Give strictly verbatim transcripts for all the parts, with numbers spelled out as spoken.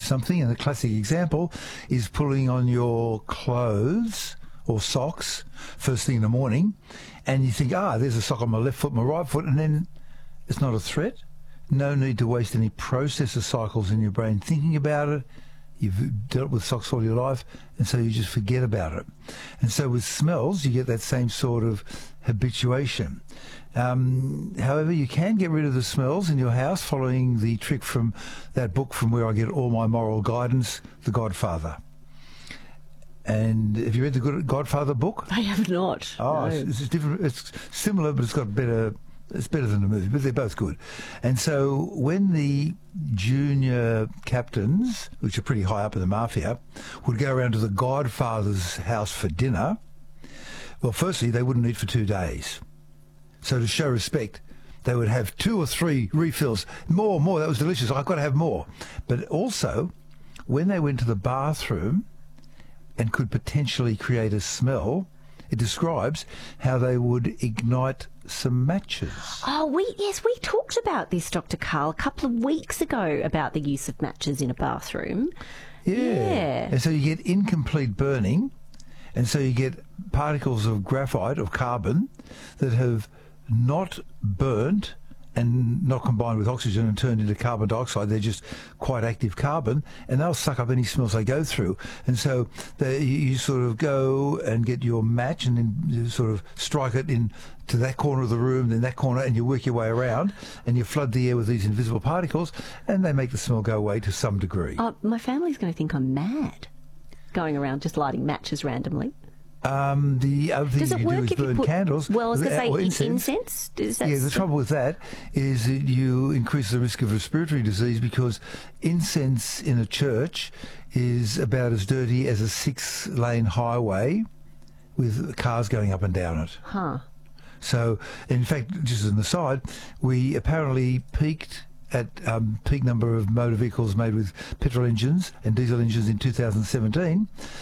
something. And the classic example is pulling on your clothes or socks first thing in the morning, and you think, ah, there's a sock on my left foot, my right foot, and then it's not a threat. No need to waste any processor cycles in your brain thinking about it. You've dealt with socks all your life, and so you just forget about it. And so with smells, you get that same sort of habituation. Um, however, you can get rid of the smells in your house following the trick from that book from where I get all my moral guidance, The Godfather. And have you read the Good Godfather book? I have not. Oh, no. it's, it's different. It's similar, but it's got better. It's better than the movie, but they're both good. And so when the junior captains, which are pretty high up in the mafia, would go around to the Godfather's house for dinner, well, firstly, they wouldn't eat for two days. So to show respect, they would have two or three refills. More, more. That was delicious. I've got to have more. But also, when they went to the bathroom and could potentially create a smell, it describes how they would ignite some matches. Oh, we yes, we talked about this, Doctor Karl, a couple of weeks ago about the use of matches in a bathroom. Yeah. yeah. And so you get incomplete burning, and so you get particles of graphite, of carbon, that have not burnt and not combined with oxygen and turned into carbon dioxide. They're just quite active carbon, and they'll suck up any smells they go through. And so they, you sort of go and get your match and then you sort of strike it in to that corner of the room, then that corner, and you work your way around, and you flood the air with these invisible particles, and they make the smell go away to some degree. Oh, my family's going to think I'm mad, going around just lighting matches randomly. Um, the other thing Does you it can work do is if you burn put, candles. Well, I was going to say or incense. incense. Does that Yeah, the trouble with that is that you increase the risk of respiratory disease, because incense in a church is about as dirty as a six-lane highway with cars going up and down it. Huh. So, in fact, just as an aside, we apparently peaked at um, peak number of motor vehicles made with petrol engines and diesel engines in two thousand seventeen,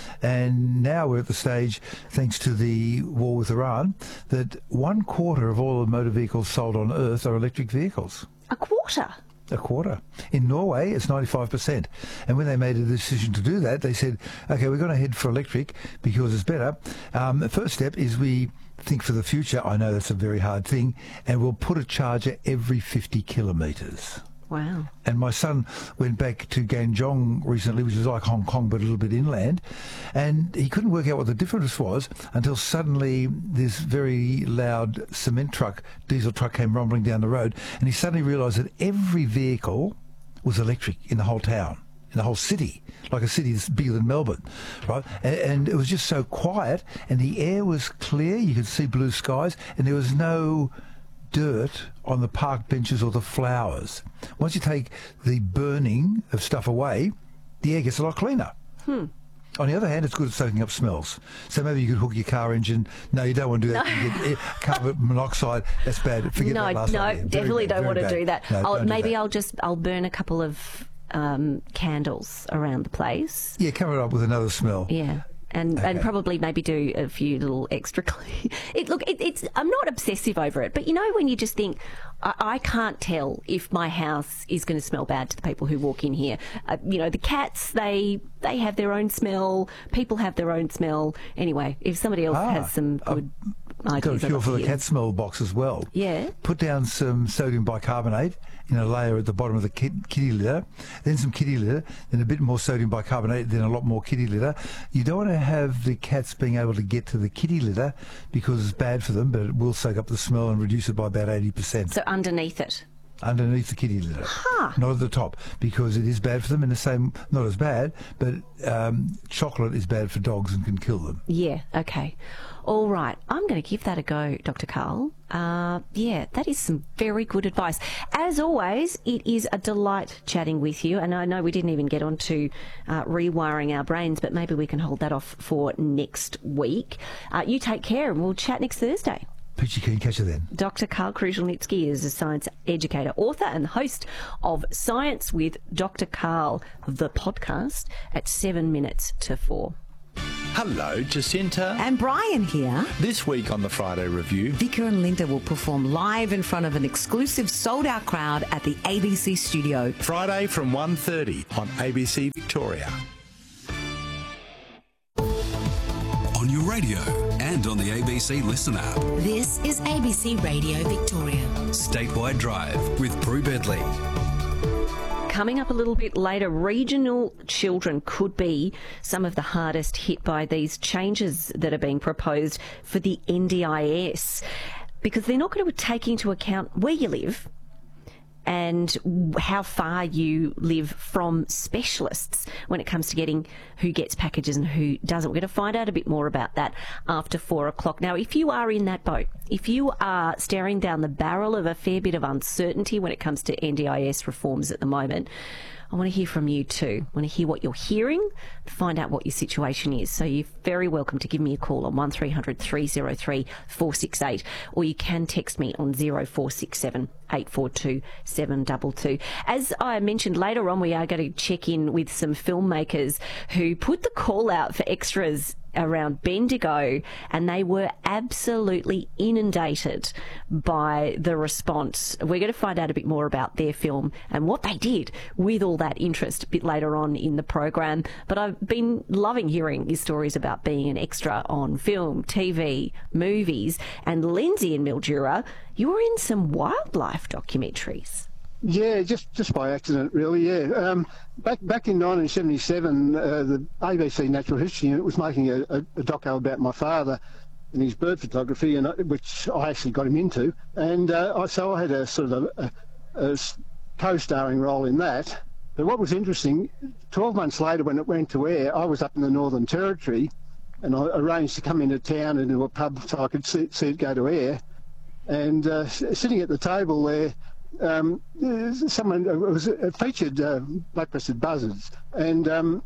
and now we're at the stage, thanks to the war with Iran, that one quarter of all the motor vehicles sold on Earth are electric vehicles. A quarter? A quarter. In Norway, it's ninety-five percent. And when they made a decision to do that, they said, okay, we're going to head for electric because it's better. Um, the first step is we think for the future. I know that's a very hard thing. And we'll put a charger every fifty kilometres. Wow. And my son went back to Ganjong recently, which is like Hong Kong but a little bit inland, and he couldn't work out what the difference was until suddenly this very loud cement truck, diesel truck, came rumbling down the road, and he suddenly realised that every vehicle was electric in the whole town, in the whole city, like a city that's bigger than Melbourne, right? And, and it was just so quiet, and the air was clear, you could see blue skies, and there was no dirt on the park benches or the flowers. Once you take the burning of stuff away, the air gets a lot cleaner. Hmm. On the other hand, it's good at soaking up smells. So maybe you could hook your car engine. No, you don't want to do that. No. You get air, carbon monoxide. That's bad. Forget no, that last no, idea. Very definitely bad, don't very want to bad. do that. No, I'll, don't do maybe that. I'll just I'll burn a couple of um, candles around the place. Yeah, cover it up with another smell. Yeah. And, Okay. and probably maybe do a few little extra clean. It, look, it, it's I'm not obsessive over it, but you know when you just think, I, I can't tell if my house is going to smell bad to the people who walk in here. Uh, you know, the cats, they they have their own smell. People have their own smell. Anyway, if somebody else Ah, has some good Got a ideas, I'd cure love for to the hear. cat smell box as well. Yeah. Put down some sodium bicarbonate in a layer at the bottom of the kit- kitty litter, then some kitty litter, then a bit more sodium bicarbonate, then a lot more kitty litter. You don't want to have the cats being able to get to the kitty litter because it's bad for them, but it will soak up the smell and reduce it by about eighty percent. So underneath it. Underneath the kitty litter, Huh. not at the top, because it is bad for them. In the same, not as bad, but um, chocolate is bad for dogs and can kill them. Yeah, okay. All right. I'm going to give that a go, Doctor Karl. Uh, yeah, that is some very good advice. As always, it is a delight chatting with you. And I know we didn't even get on to uh, rewiring our brains, but maybe we can hold that off for next week. Uh, you take care and we'll chat next Thursday. Peachy Keen, catch you then. Doctor Karl Kruszelnicki is a science educator, author and host of Science with Doctor Karl, the podcast, at seven minutes to four. Hello, Jacinta. And Brian here. This week on the Friday Review, Vicar and Linda will perform live in front of an exclusive sold-out crowd at the A B C studio. Friday from one thirty on A B C Victoria. On your radio and on the A B C Listen app. This is A B C Radio Victoria. Statewide Drive with Prue Bedley. Coming up a little bit later, regional children could be some of the hardest hit by these changes that are being proposed for the N D I S, because they're not going to take into account where you live and how far you live from specialists when it comes to getting who gets packages and who doesn't. We're going to find out a bit more about that after four o'clock. Now, if you are in that boat, if you are staring down the barrel of a fair bit of uncertainty when it comes to N D I S reforms at the moment, I want to hear from you too. I want to hear what you're hearing, find out what your situation is. So you're very welcome to give me a call on one three hundred three oh three four six eight, or you can text me on zero four six seven eight four two seven two two. As I mentioned, later on we are going to check in with some filmmakers who put the call out for extras around Bendigo, and they were absolutely inundated by the response. We're going to find out a bit more about their film and what they did with all that interest a bit later on in the program. But I've been loving hearing your stories about being an extra on film, T V, movies, and Lindsay in Mildura, you were in some wildlife documentaries. Yeah, just just by accident, really. Yeah, um, back back in nineteen seventy-seven, uh, the A B C Natural History Unit was making a, a, a doco about my father and his bird photography, and I, which I actually got him into. And uh, I, so I had a sort of a, a, a co-starring role in that. But what was interesting, twelve months later, when it went to air, I was up in the Northern Territory, and I arranged to come into town into a pub so I could see, see it go to air. And uh, sitting at the table there, Um, someone it was it featured uh, black-breasted buzzards, and um,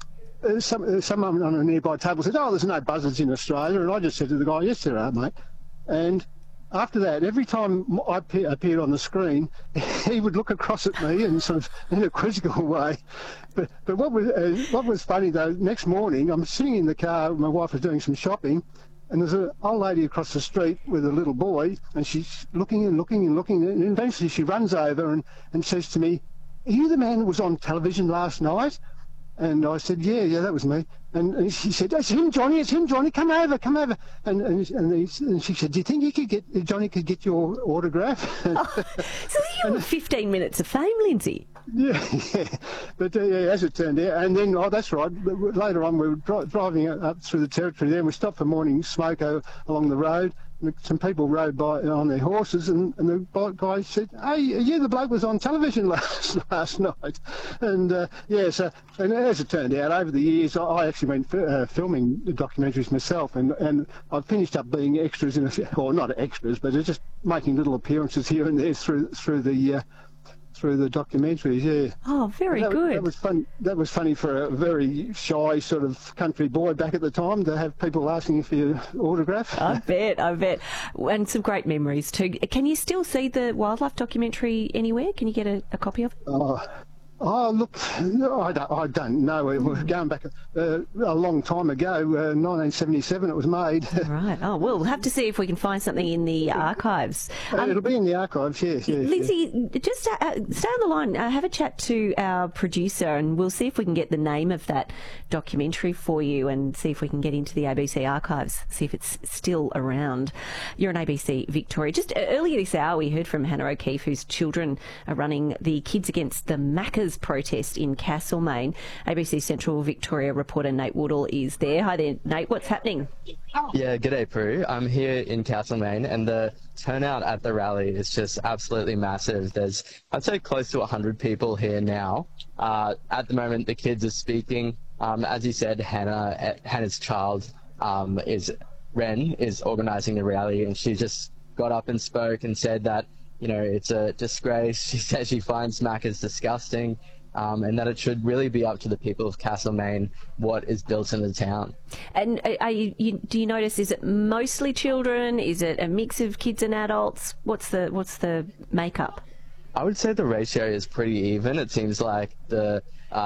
some uh, someone on a nearby table said, "Oh, there's no buzzards in Australia," and I just said to the guy, "Yes, there are, mate." And after that, every time I appeared on the screen, he would look across at me and sort of in a quizzical way. But but what was uh, what was funny though, next morning I'm sitting in the car, my wife was doing some shopping, and there's an old lady across the street with a little boy, and she's looking and looking and looking, and eventually she runs over and, and says to me, "Are you the man that was on television last night?" And I said, yeah, yeah, that was me. And, and she said, "It's him, Johnny, it's him, Johnny, come over, come over." And and, and, he, and she said, "Do you think you could get Johnny could get your autograph?" Oh, so you were fifteen minutes of fame, Lindsay. Yeah, yeah. But uh, yeah, as it turned out, and then, oh, that's right, later on we were dri driving up through the territory there, and we stopped for morning smoke along the road. Some people rode by on their horses, and, and the guy said, "Hey, you the bloke was on television last last night." And uh, yeah, so and as it turned out, over the years, I, I actually went uh, filming documentaries myself, and and I finished up being extras in a, or not extras, but just making little appearances here and there through through the. Uh, through the documentaries, yeah. Oh, very that, good. That was fun. That was funny for a very shy sort of country boy back at the time to have people asking for your autograph. I bet, I bet. And some great memories too. Can you still see the wildlife documentary anywhere? Can you get a, a copy of it? Oh, oh look, no, I don't, I don't know. We're going back uh, a long time ago, uh, nineteen seventy-seven it was made. Right. Oh, well, we'll have to see if we can find something in the archives. Um, Um, It'll be in the archives, yes. yes Lindsay, yes. just uh, stay on the line. Uh, have a chat to our producer, and we'll see if we can get the name of that documentary for you, and see if we can get into the A B C archives, see if it's still around. You're on A B C Victoria. Just earlier this hour, we heard from Hannah O'Keefe, whose children are running the Kids Against the Macca's protest in Castlemaine. A B C Central Victoria reporter Nate Woodall is there. Hi there, Nate. What's happening? Yeah, g'day, Prue. I'm here in Castlemaine, and the turnout at the rally is just absolutely massive. There's, I'd say, close to one hundred people here now. Uh, at the moment, the kids are speaking. Um, as you said, Hannah, Hannah's child um, is Ren is organising the rally, and she just got up and spoke and said that, you know, it's a disgrace. She says she finds Macca's disgusting. Um, and that it should really be up to the people of Castlemaine what is built in the town. And are you, you, do you notice, is it mostly children? Is it a mix of kids and adults? What's the what's the makeup? I would say the ratio is pretty even. It seems like the uh,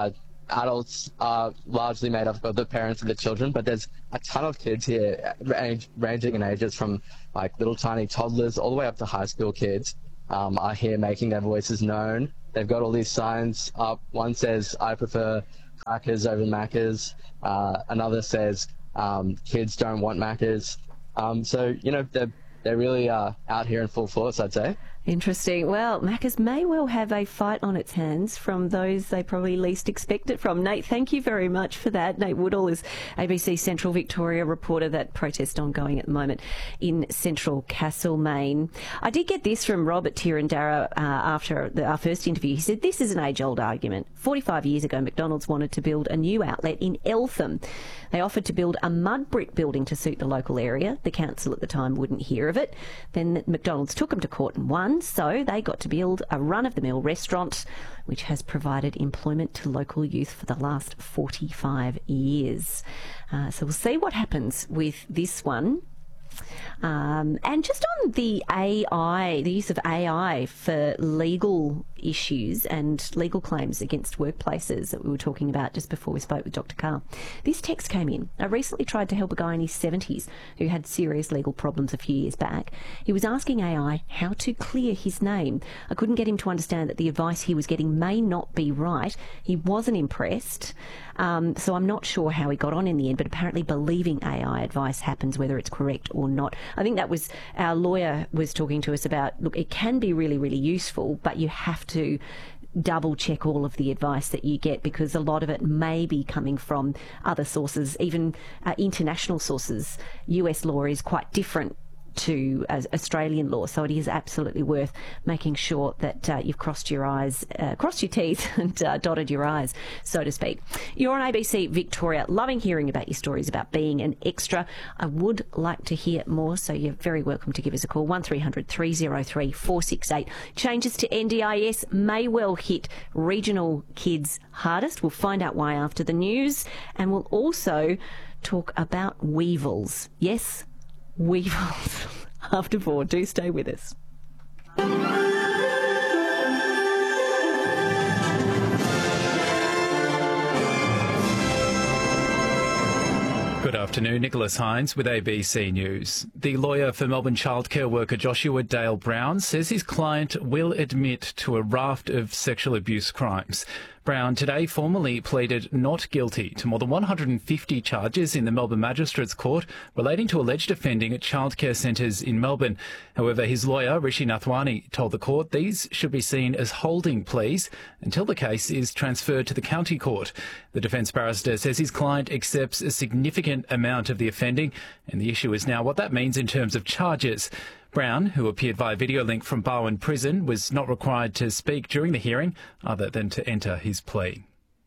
adults are largely made up of the parents and the children, but there's a ton of kids here, range, ranging in ages from like little tiny toddlers all the way up to high school kids, um, are here making their voices known. They've got all these signs up. One says, "I prefer crackers over Maccas." Uh, another says, um, "Kids don't want Maccas." Um, so, you know, they're, they're really uh, out here in full force, I'd say. Interesting. Well, Maccas may well have a fight on its hands from those they probably least expect it from. Nate, thank you very much for that. Nate Woodall is A B C Central Victoria reporter. That protest ongoing at the moment in central Castlemaine. I did get this from Robert Tirandara uh, after the, our first interview. He said, this is an age-old argument. forty-five years ago, McDonald's wanted to build a new outlet in Eltham. They offered to build a mud brick building to suit the local area. The council at the time wouldn't hear of it. Then McDonald's took them to court and won. So they got to build a run-of-the-mill restaurant which has provided employment to local youth for the last forty-five years. Uh, so we'll see what happens with this one. Um, and just on the A I, the use of A I for legal issues and legal claims against workplaces that we were talking about just before we spoke with Doctor Carl. This text came in. I recently tried to help a guy in his seventies who had serious legal problems a few years back. He was asking A I how to clear his name. I couldn't get him to understand that the advice he was getting may not be right. He wasn't impressed. Um, so I'm not sure how he got on in the end, but apparently believing A I advice happens whether it's correct or not. I think that was our lawyer was talking to us about, look, it can be really, really useful, but you have to double check all of the advice that you get because a lot of it may be coming from other sources, even uh, international sources. U S law is quite different to uh, Australian law, so it is absolutely worth making sure that uh, you've crossed your eyes, uh, crossed your T's and uh, dotted your I's, so to speak. You're on A B C Victoria, loving hearing about your stories about being an extra. I would like to hear more, so you're very welcome to give us a call, one three hundred three oh three four six eight. Changes to N D I S may well hit regional kids hardest. We'll find out why after the news, and we'll also talk about weevils. Yes, weevils. After four, do stay with us. Good afternoon, Nicholas Hines with A B C News. The lawyer for Melbourne childcare worker Joshua Dale Brown says his client will admit to a raft of sexual abuse crimes. Brown today formally pleaded not guilty to more than one hundred fifty charges in the Melbourne Magistrates Court relating to alleged offending at childcare centres in Melbourne. However, his lawyer, Rishi Nathwani, told the court these should be seen as holding pleas until the case is transferred to the county court. The defence barrister says his client accepts a significant amount of the offending, and the issue is now what that means in terms of charges. Brown, who appeared via video link from Barwon Prison, was not required to speak during the hearing other than to enter his plea.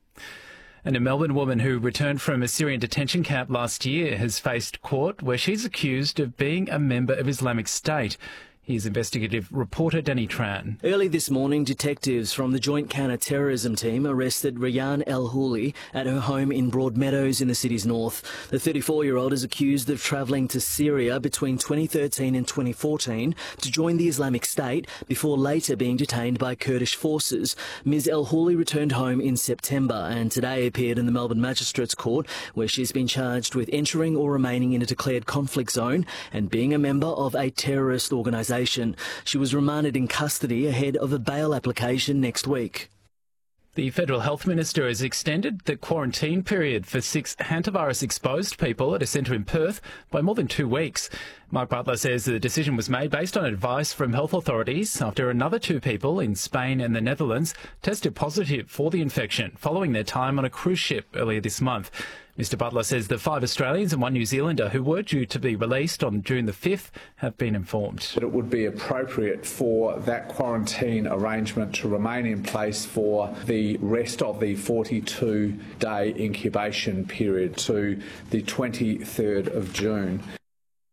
And a Melbourne woman who returned from a Syrian detention camp last year has faced court where she's accused of being a member of Islamic State. Here's investigative reporter Danny Tran. Early this morning, detectives from the Joint Counter-Terrorism Team arrested Rayyan El-Houli at her home in Broadmeadows in the city's north. The thirty-four-year-old is accused of travelling to Syria between twenty thirteen and twenty fourteen to join the Islamic State before later being detained by Kurdish forces. Miz El-Houli returned home in September and today appeared in the Melbourne Magistrates Court, where she's been charged with entering or remaining in a declared conflict zone and being a member of a terrorist organisation. She was remanded in custody ahead of a bail application next week. The Federal Health Minister has extended the quarantine period for six hantavirus-exposed people at a centre in Perth by more than two weeks. Mark Butler says the decision was made based on advice from health authorities after another two people in Spain and the Netherlands tested positive for the infection following their time on a cruise ship earlier this month. Mister Butler says the five Australians and one New Zealander who were due to be released on June the fifth have been informed. But it would be appropriate for that quarantine arrangement to remain in place for the rest of the forty-two day incubation period to the twenty-third of June.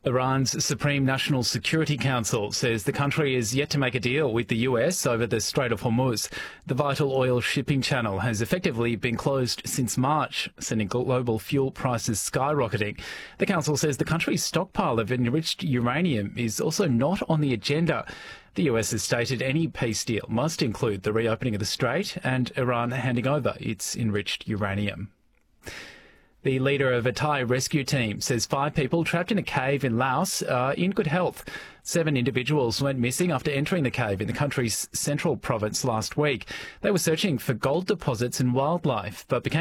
Iran's Supreme National Security Council says the country is yet to make a deal with the U S over the Strait of Hormuz. The vital oil shipping channel has effectively been closed since March, sending global fuel prices skyrocketing. The council says the country's stockpile of enriched uranium is also not on the agenda. The U S has stated any peace deal must include the reopening of the strait and Iran handing over its enriched uranium. The leader of a Thai rescue team says five people trapped in a cave in Laos are in good health. Seven individuals went missing after entering the cave in the country's central province last week. They were searching for gold deposits and wildlife, but became